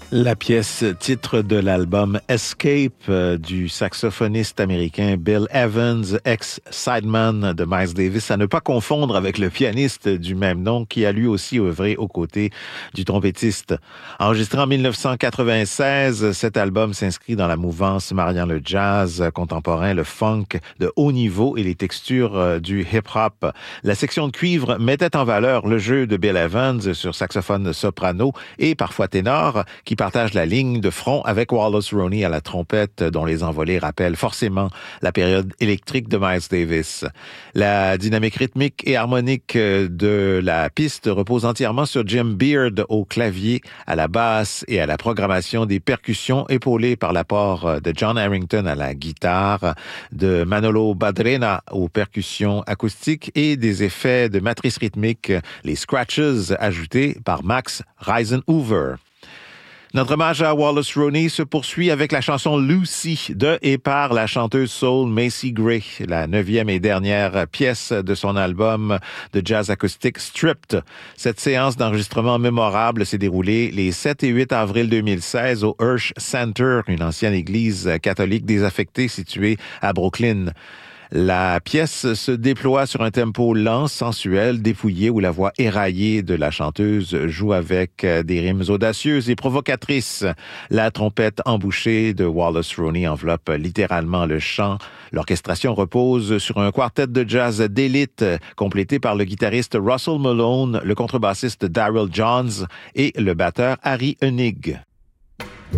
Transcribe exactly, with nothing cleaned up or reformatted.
La pièce titre de l'album Escape euh, du saxophoniste américain Bill Evans, ex-sideman de Miles Davis, à ne pas confondre avec le pianiste du même nom qui a lui aussi œuvré aux côtés du trompettiste. Enregistré en dix-neuf cent quatre-vingt-seize, cet album s'inscrit dans la mouvance mariant le jazz contemporain, le funk de haut niveau et les textures euh, du hip-hop. La section de cuivre mettait en valeur le jeu de Bill Evans sur saxophone soprano et parfois ténor, qui partage la ligne de front avec Wallace Roney à la trompette, dont les envolées rappellent forcément la période électrique de Miles Davis. La dynamique rythmique et harmonique de la piste repose entièrement sur Jim Beard au clavier, à la basse et à la programmation des percussions, épaulées par l'apport de John Harrington à la guitare, de Manolo Badrena aux percussions acoustiques et des effets de matrice rythmique, les scratches ajoutés par Max Reisenhoover. Notre hommage à Wallace Roney se poursuit avec la chanson Lucy de et par la chanteuse soul Macy Gray, la neuvième et dernière pièce de son album de jazz acoustique Stripped. Cette séance d'enregistrement mémorable s'est déroulée les sept et huit avril deux mille seize au Hirsch Center, une ancienne église catholique désaffectée située à Brooklyn. La pièce se déploie sur un tempo lent, sensuel, dépouillé, où la voix éraillée de la chanteuse joue avec des rimes audacieuses et provocatrices. La trompette embouchée de Wallace Roney enveloppe littéralement le chant. L'orchestration repose sur un quartet de jazz d'élite, complété par le guitariste Russell Malone, le contrebassiste Daryl Johns et le batteur Harry Enig.